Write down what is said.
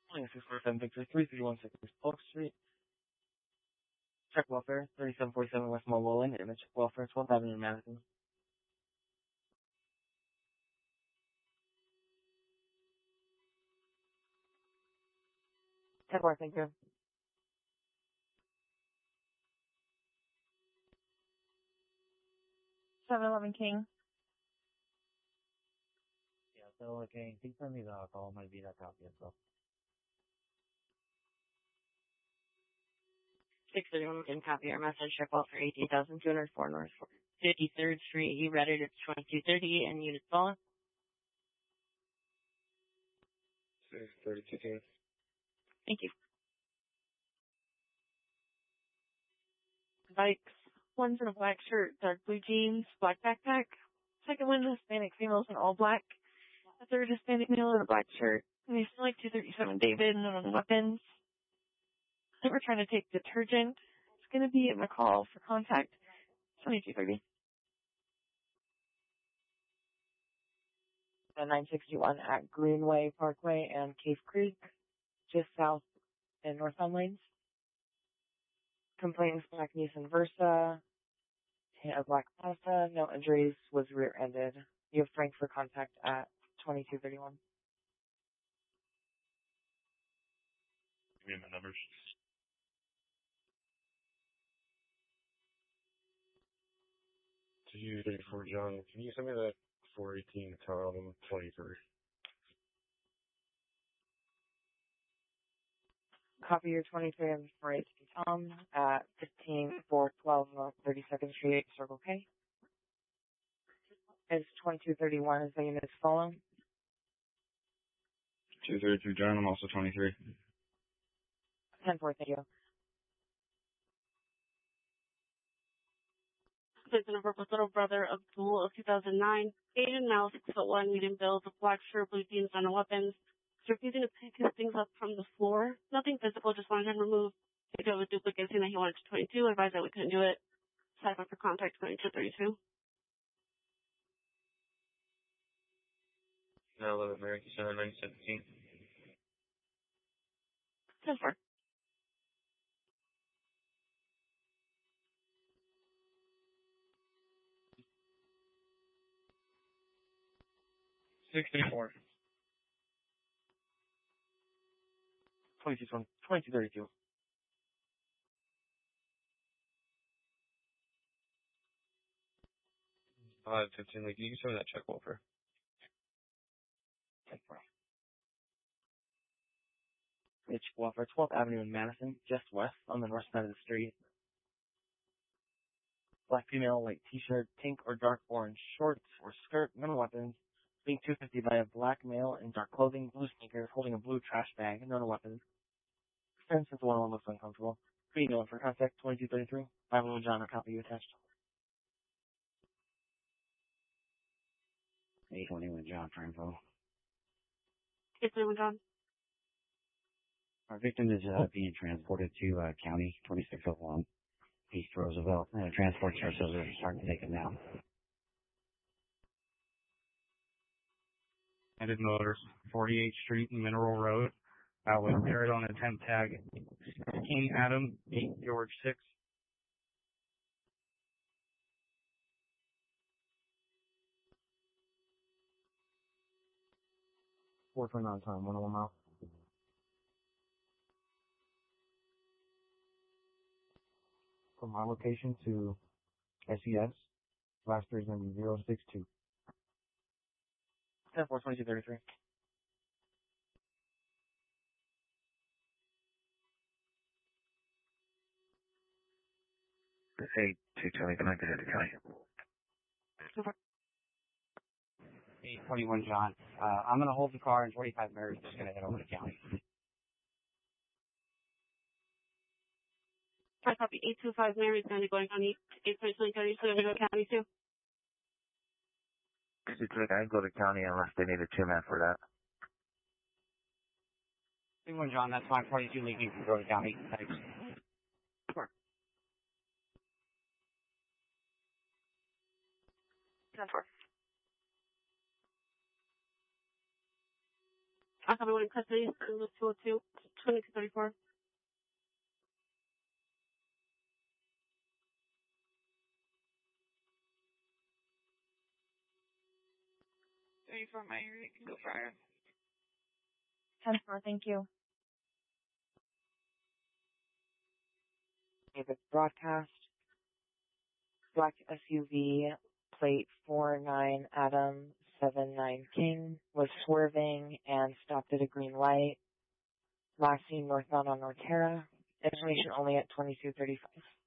647 Victor 3316 Polk Street. Check welfare 3747 West Mulholland, and check welfare 12th Avenue, Madison. Check welfare, thank you. 711 King. Yeah, so okay, please send me the call, might be that copy as well. 631 King, copy our message. Check welfare 18,204 North 53rd Street. You read it. It's 2230 and unit follow. 632. Thank you. Bikes. One's in a black shirt, dark blue jeans, black backpack. Second one, Hispanic females in all black. The third Hispanic male in a black shirt. And they still like 237 David, none on weapons. I think we're trying to take detergent. It's going to be a call for contact. 2230. 961 at Greenway Parkway and Cave Creek, just south and northbound lanes. Complaints black Nissan Versa, a black Mazda, no injuries, was rear-ended. You have Frank for contact at 2231. Give me my numbers. To you, 34 John. Can you send me that 418 Tom 23? Copy your 23 and 418 Tom at 15412 North 32nd Street, Circle K. It's 2231 is the unit's follow. 232 John, I'm also 23. 10-4, thank you. Citizen of Purpose, little brother of Abdul of 2009. Asian male, 6'1", medium build, with black shirt, blue jeans, and weapons. He's refusing to pick his things up from the floor. Nothing physical, just wanted him removed. He drove a duplicate, saying that he wanted to 22. Advised that we couldn't do it. Side for contact 2232. No, 11 American Center 917. 10-4. $64. 2232. 515, like, you can show me that check welfare. It's welfare 12th Avenue in Madison, just west on the north side of the street. Black female, white t-shirt, pink or dark orange shorts or skirt, no weapons. Being 250 by a black male in dark clothing, blue sneakers, holding a blue trash bag, no weapons. Fence is the one looks uncomfortable. Green for contact 2233. 501 John, or copy you attached. 821 John for info. 821 John. Our victim is being transported to County 2601, East Roosevelt. Transport services are starting to take him now. Headed Motors, 48th Street and Mineral Road. With carried on attempt tag King Adam 8 George 6. $429 time, 101 mile. From our location to SES, last three is going to be 062. 10-4, 2233. Hey, 220, connected to County. 821 John. I'm going to hold the car and 45 Mary's just going to head over to County. I copy 825 Mary's going to be going county. 822 County, so going to go county too. I can go to County unless they need a 2-man for that. 21 John, that's fine. 42 leaking can go to County. Thanks. Sure. 10-4. I'll have one in custody. 202, 2234. For my area, you can go prior. 10-4, thank you. David broadcast. Black SUV, plate 49 Adam 79 King, was swerving and stopped at a green light. Last seen northbound on Norterra. Information only at 2235.